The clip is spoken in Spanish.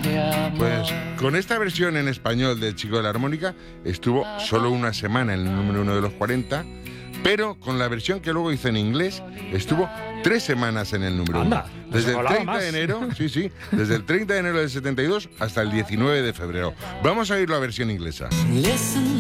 Pues con esta versión en español del Chico de la Armónica estuvo solo una semana en el número 1 de los 40, pero con la versión que luego hizo en inglés estuvo 3 semanas en el número 1. Desde el 30 de enero, desde el 30 de enero del 72 hasta el 19 de febrero. Vamos a oír la versión inglesa.